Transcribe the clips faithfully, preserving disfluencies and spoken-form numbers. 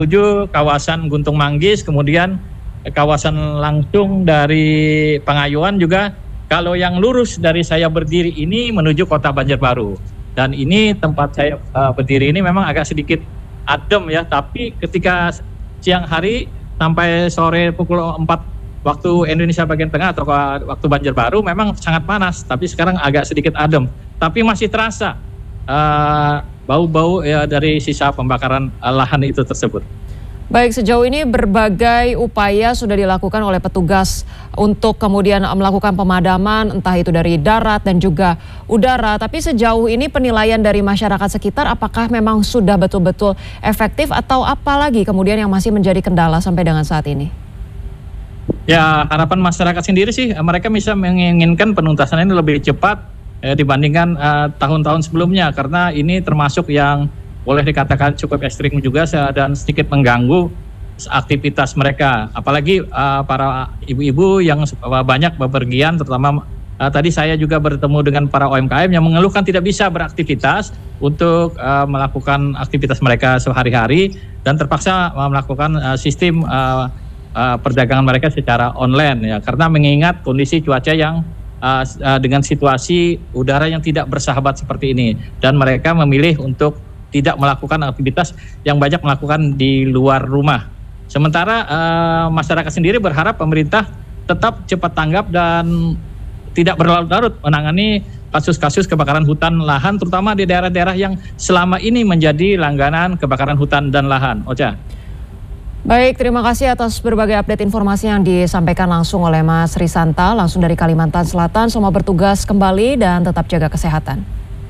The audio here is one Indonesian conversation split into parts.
menuju kawasan Guntung Manggis, kemudian kawasan langsung dari Pengayuan juga. Kalau yang lurus dari saya berdiri ini menuju Kota Banjarbaru. Dan ini tempat saya uh, berdiri ini memang agak sedikit adem ya, tapi ketika siang hari sampai sore pukul empat waktu Indonesia bagian tengah atau waktu Banjarbaru memang sangat panas, tapi sekarang agak sedikit adem. Tapi masih terasa uh, bau-bau ya dari sisa pembakaran uh, lahan itu tersebut. Baik, sejauh ini berbagai upaya sudah dilakukan oleh petugas untuk kemudian melakukan pemadaman, entah itu dari darat dan juga udara. Tapi sejauh ini penilaian dari masyarakat sekitar apakah memang sudah betul-betul efektif atau apa lagi kemudian yang masih menjadi kendala sampai dengan saat ini? Ya, harapan masyarakat sendiri sih, mereka bisa menginginkan penuntasan ini lebih cepat eh, dibandingkan eh, tahun-tahun sebelumnya, karena ini termasuk yang boleh dikatakan cukup ekstrim juga dan sedikit mengganggu aktivitas mereka. Apalagi uh, para ibu-ibu yang banyak bepergian, terutama uh, tadi saya juga bertemu dengan para U M K M yang mengeluhkan tidak bisa beraktivitas untuk uh, melakukan aktivitas mereka sehari-hari dan terpaksa uh, melakukan uh, sistem uh, uh, perdagangan mereka secara online ya, karena mengingat kondisi cuaca yang uh, uh, dengan situasi udara yang tidak bersahabat seperti ini, dan mereka memilih untuk tidak melakukan aktivitas yang banyak melakukan di luar rumah. Sementara uh, masyarakat sendiri berharap pemerintah tetap cepat tanggap dan tidak berlarut-larut menangani kasus-kasus kebakaran hutan lahan, terutama di daerah-daerah yang selama ini menjadi langganan kebakaran hutan dan lahan. Ocha. Baik, terima kasih atas berbagai update informasi yang disampaikan langsung oleh Mas Risanta, langsung dari Kalimantan Selatan. Selamat bertugas kembali dan tetap jaga kesehatan.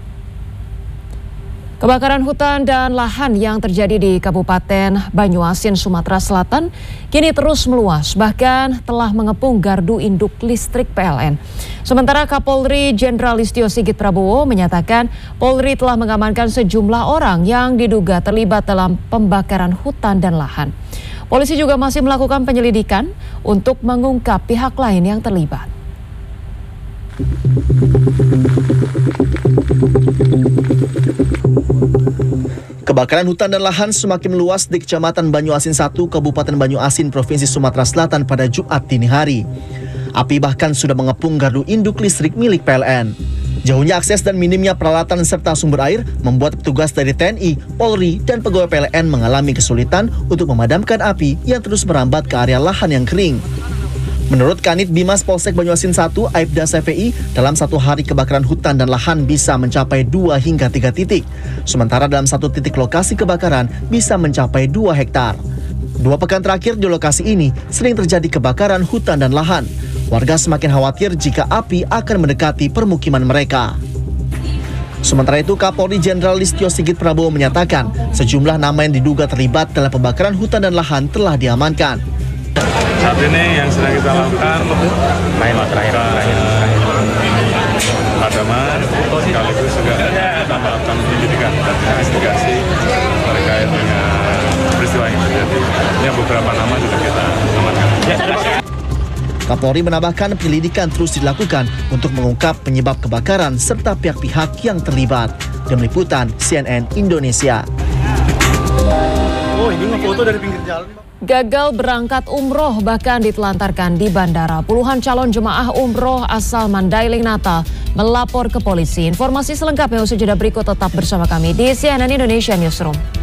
Kebakaran hutan dan lahan yang terjadi di Kabupaten Banyuasin, Sumatera Selatan kini terus meluas, bahkan telah mengepung gardu induk listrik P L N. Sementara Kapolri Jenderal Listio Sigit Prabowo menyatakan Polri telah mengamankan sejumlah orang yang diduga terlibat dalam pembakaran hutan dan lahan. Polisi juga masih melakukan penyelidikan untuk mengungkap pihak lain yang terlibat. Kebakaran hutan dan lahan semakin meluas di Kecamatan Banyuasin satu, Kabupaten Banyuasin, Provinsi Sumatera Selatan pada Jumat dini hari. Api bahkan sudah mengepung gardu induk listrik milik P L N. Jauhnya akses dan minimnya peralatan serta sumber air membuat petugas dari T N I, Polri, dan pegawai P L N mengalami kesulitan untuk memadamkan api yang terus merambat ke area lahan yang kering. Menurut Kanit Bimas Polsek Banyuasin satu, Aibda C V I, dalam satu hari kebakaran hutan dan lahan bisa mencapai dua hingga tiga titik. Sementara dalam satu titik lokasi kebakaran bisa mencapai dua hektar. Dua pekan terakhir di lokasi ini sering terjadi kebakaran hutan dan lahan. Warga semakin khawatir jika api akan mendekati permukiman mereka. Sementara itu, Kapolri Jenderal Listio Sigit Prabowo menyatakan sejumlah nama yang diduga terlibat dalam pembakaran hutan dan lahan telah diamankan. Saat ini yang sedang kita lakukan main terakhir pemadaman, sekaligus juga kita melakukan penyelidikan dan investigasi terkait dengan peristiwa yang terjadi. Ini beberapa nama sudah kita amankan. Kapolri menambahkan penyelidikan terus dilakukan untuk mengungkap penyebab kebakaran serta pihak-pihak yang terlibat. Tim Liputan C N N Indonesia. Oh, ini ngefoto dari pinggir jalan. Gagal berangkat umroh bahkan ditelantarkan di bandara. Puluhan calon jemaah umroh asal Mandailing Natal melapor ke polisi. Informasi selengkapnya usai jeda berikut, tetap bersama kami di C N N Indonesia Newsroom.